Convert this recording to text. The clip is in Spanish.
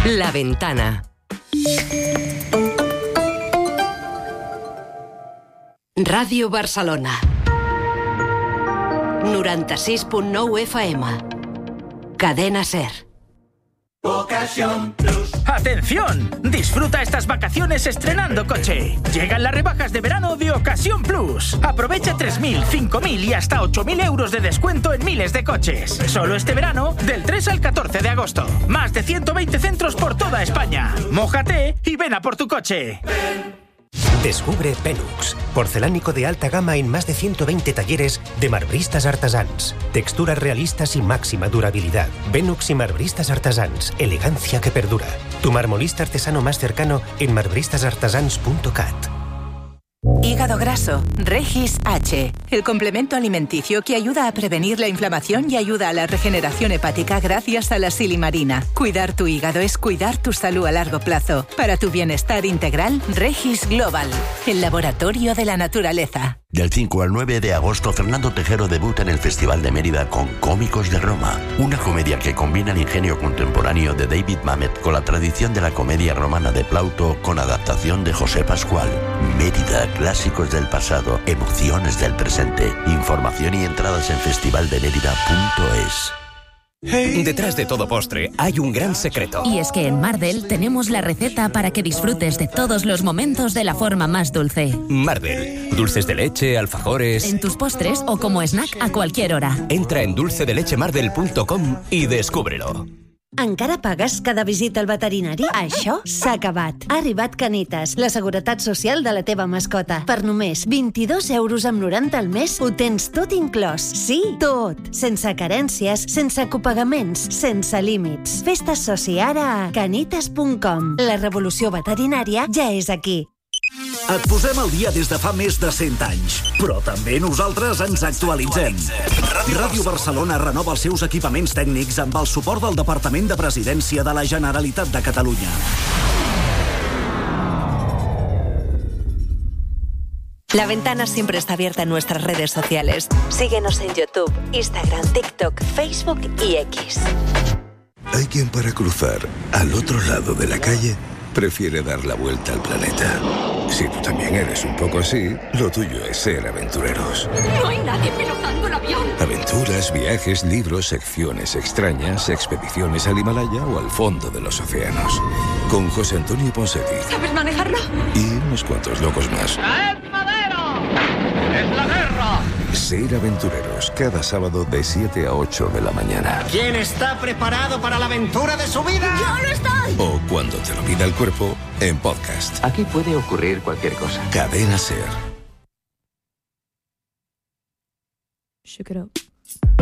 La Ventana. Ràdio Barcelona. 96.9 FM. Cadena SER. Ocasión Plus. ¡Atención! Disfruta estas vacaciones estrenando coche. Llegan las rebajas de verano de Ocasión Plus. Aprovecha 3.000, 5.000 y hasta 8.000 euros de descuento en miles de coches. Solo este verano, del 3 al 14 de agosto. Más de 120 centros por toda España. Mójate y ven a por tu coche. Descubre Penux, porcelánico de alta gama en más de 120 talleres de marbristas artesans. Texturas realistas y máxima durabilidad. Penux y marbristas artesans, elegancia que perdura. Tu marmolista artesano más cercano en marbristasartesans.cat. Hígado graso, Regis H, el complemento alimenticio que ayuda a prevenir la inflamación y ayuda a la regeneración hepática gracias a la silimarina. Cuidar tu hígado es cuidar tu salud a largo plazo. Para tu bienestar integral, Regis Global, el laboratorio de la naturaleza. Del 5 al 9 de agosto, Fernando Tejero debuta en el Festival de Mérida con Cómicos de Roma, una comedia que combina el ingenio contemporáneo de David Mamet con la tradición de la comedia romana de Plauto con adaptación de José Pascual. Mérida, clásicos del pasado, emociones del presente. Información y entradas en festivaldemerida.es. Detrás de todo postre hay un gran secreto. Y es que en Mardel tenemos la receta para que disfrutes de todos los momentos de la forma más dulce. Mardel, dulces de leche, alfajores... En tus postres o como snack a cualquier hora. Entra en dulcedeLecheMardel.com y descúbrelo. Encara pagues cada visita al veterinari? Això s'ha acabat. Ha arribat Canitas, la seguretat social de la teva mascota. Per només 22,90 € al mes ho tens tot inclòs. Sí, tot. Sense carències, sense copagaments, sense límits. Fes-te soci ara a canitas.com. La revolució veterinària ja és aquí. Et posem al dia des de fa més de 100 anys, però també nosaltres ens actualitzem. Ràdio Barcelona renova els seus equipaments tècnics amb el suport del Departament de Presidència de la Generalitat de Catalunya. La Ventana siempre está abierta en nuestras redes sociales. Síguenos en YouTube, Instagram, TikTok, Facebook y X. Hay quien para cruzar al otro lado de la calle prefiere dar la vuelta al planeta. Si tú también eres un poco así, lo tuyo es ser aventureros. No hay nadie pilotando el avión. Aventuras, viajes, libros, secciones extrañas, expediciones al Himalaya o al fondo de los océanos. Con José Antonio Ponseti. ¿Sabes manejarlo? Y unos cuantos locos más. ¡Es madero! ¡Es la guerra! Ser aventureros, cada sábado de 7 a 8 de la mañana. ¿Quién está preparado para la aventura de su vida? ¡Yo no estoy! O cuando te lo pida el cuerpo, en podcast. Aquí puede ocurrir cualquier cosa. Cadena SER. Shake it up.